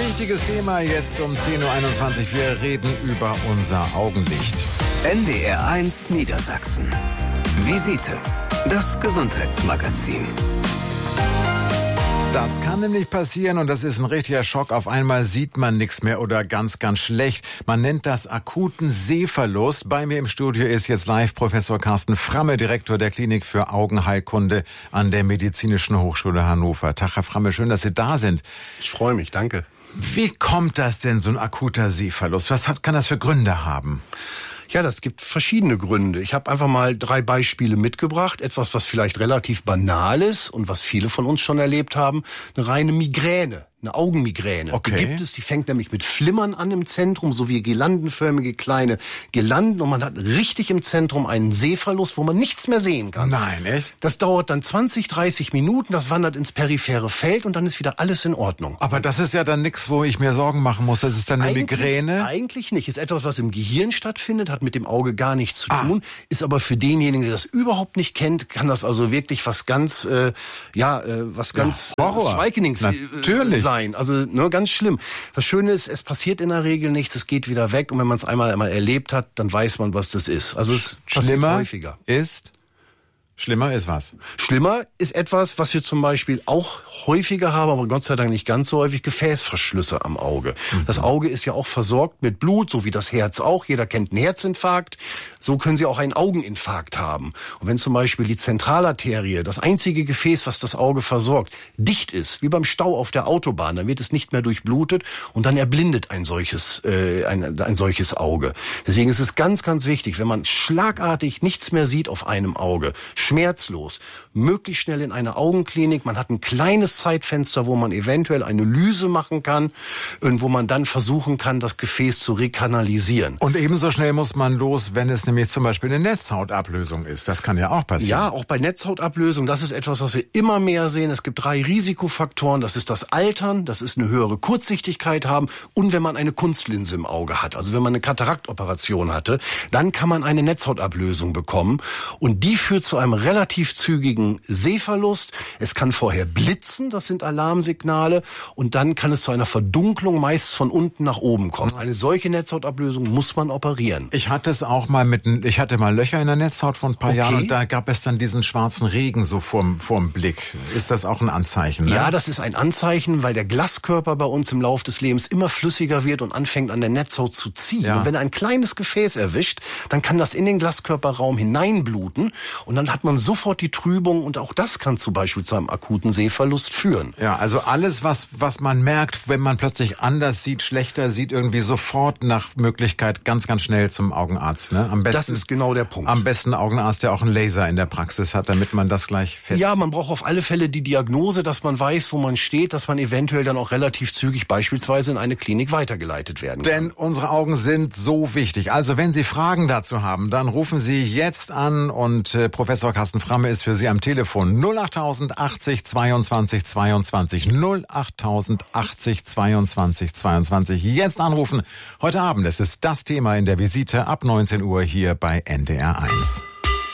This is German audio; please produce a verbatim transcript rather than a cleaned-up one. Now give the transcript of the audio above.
Wichtiges Thema jetzt um zehn Uhr einundzwanzig. Wir reden über unser Augenlicht. N D R eins Niedersachsen. Visite. Das Gesundheitsmagazin. Das kann nämlich passieren und das ist ein richtiger Schock. Auf einmal sieht man nichts mehr oder ganz, ganz schlecht. Man nennt das akuten Sehverlust. Bei mir im Studio ist jetzt live Professor Carsten Framme, Direktor der Klinik für Augenheilkunde an der Medizinischen Hochschule Hannover. Tag, Herr Framme, schön, dass Sie da sind. Ich freue mich, danke. Wie kommt das denn, so ein akuter Sehverlust? Was hat, kann das für Gründe haben? Ja, das gibt verschiedene Gründe. Ich habe einfach mal drei Beispiele mitgebracht. Etwas, was vielleicht relativ banal ist und was viele von uns schon erlebt haben. Eine reine Migräne. Eine Augenmigräne. Okay. Die gibt es, die fängt nämlich mit Flimmern an im Zentrum, so wie girlandenförmige kleine Girlanden. Und man hat richtig im Zentrum einen Sehverlust, wo man nichts mehr sehen kann. Nein, echt? Das dauert dann zwanzig, dreißig Minuten, das wandert ins periphere Feld und dann ist wieder alles in Ordnung. Aber das ist ja dann nichts, wo ich mir Sorgen machen muss. Das ist dann eine Eigentlich, Migräne? Eigentlich nicht. Ist etwas, was im Gehirn stattfindet, hat mit dem Auge gar nichts zu Ah. tun, ist aber für denjenigen, der das überhaupt nicht kennt, kann das also wirklich was ganz, äh, ja, äh, was ganz Ja, Horror. äh, Strikenings äh, Natürlich. sein. Also ne, ganz schlimm. Das Schöne ist, es passiert in der Regel nichts, es geht wieder weg und wenn man es einmal einmal erlebt hat, dann weiß man, was das ist. Also es passiert Schlimmer häufiger. ist? Schlimmer ist was? Schlimmer ist etwas, was wir zum Beispiel auch häufiger haben, aber Gott sei Dank nicht ganz so häufig, Gefäßverschlüsse am Auge. Mhm. Das Auge ist ja auch versorgt mit Blut, so wie das Herz auch. Jeder kennt einen Herzinfarkt. So können Sie auch einen Augeninfarkt haben. Und wenn zum Beispiel die Zentralarterie, das einzige Gefäß, was das Auge versorgt, dicht ist, wie beim Stau auf der Autobahn, dann wird es nicht mehr durchblutet und dann erblindet ein solches, äh, ein, ein solches Auge. Deswegen ist es ganz, ganz wichtig, wenn man schlagartig nichts mehr sieht auf einem Auge, schmerzlos, möglichst schnell in eine Augenklinik. Man hat ein kleines Zeitfenster, wo man eventuell eine Lyse machen kann und wo man dann versuchen kann, das Gefäß zu rekanalisieren. Und ebenso schnell muss man los, wenn es nämlich zum Beispiel eine Netzhautablösung ist. Das kann ja auch passieren. Ja, auch bei Netzhautablösung, das ist etwas, was wir immer mehr sehen. Es gibt drei Risikofaktoren. Das ist das Altern, das ist eine höhere Kurzsichtigkeit haben und wenn man eine Kunstlinse im Auge hat. Also wenn man eine Kataraktoperation hatte, dann kann man eine Netzhautablösung bekommen und die führt zu einem relativ zügigen Sehverlust. Es kann vorher blitzen, das sind Alarmsignale, und dann kann es zu einer Verdunklung meist von unten nach oben kommen. Eine solche Netzhautablösung muss man operieren. Ich hatte es auch mal mit, ich hatte mal Löcher in der Netzhaut vor ein paar Okay. Jahren und da gab es dann diesen schwarzen Regen so vorm, vorm Blick. Ist das auch ein Anzeichen? Ne? Ja, das ist ein Anzeichen, weil der Glaskörper bei uns im Laufe des Lebens immer flüssiger wird und anfängt an der Netzhaut zu ziehen. Ja. Und wenn er ein kleines Gefäß erwischt, dann kann das in den Glaskörperraum hineinbluten und dann hat man sofort die Trübung und auch das kann zum Beispiel zu einem akuten Sehverlust führen. Ja, also alles, was, was man merkt, wenn man plötzlich anders sieht, schlechter sieht, irgendwie sofort nach Möglichkeit ganz, ganz schnell zum Augenarzt. Ne? Am besten, Das ist genau der Punkt. Am besten Augenarzt, der auch einen Laser in der Praxis hat, damit man das gleich fest... Ja, man braucht auf alle Fälle die Diagnose, dass man weiß, wo man steht, dass man eventuell dann auch relativ zügig beispielsweise in eine Klinik weitergeleitet werden kann. Denn unsere Augen sind so wichtig. Also wenn Sie Fragen dazu haben, dann rufen Sie jetzt an und äh, Professor Carsten Framme ist für Sie am Telefon null acht achtzig zweiundzwanzig zweiundzwanzig null acht achtzig zweiundzwanzig zweiundzwanzig. Jetzt anrufen. Heute Abend, es ist das Thema in der Visite ab neunzehn Uhr hier bei N D R eins.